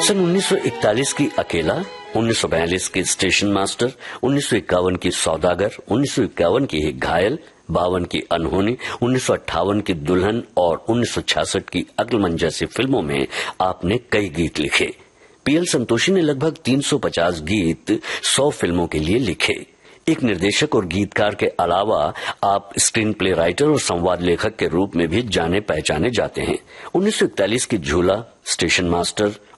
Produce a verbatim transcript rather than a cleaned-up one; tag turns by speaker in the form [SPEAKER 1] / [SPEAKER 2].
[SPEAKER 1] सन उन्नीस सौ इकतालीस की अकेला, उन्नीस सौ बयालीस की स्टेशन मास्टर, उन्नीस सौ इक्यावन की सौदागर, उन्नीस सौ इक्यावन की एक घायल, बावन की अनहोनी, उन्नीस सौ अट्ठावन की दुल्हन और उन्नीस सौ छियासठ की अक्लमंद जैसी फिल्मों में आपने कई गीत लिखे। पीएल संतोषी ने लगभग तीन सौ पचास गीत सौ फिल्मों के लिए लिखे। एक निर्देशक और गीतकार के अलावा आप स्क्रीन प्ले राइटर और संवाद लेखक के रूप में भी जाने पहचाने जाते हैं। उन्नीस सौ इकतालीस की झूला, स्टेशन मास्टर,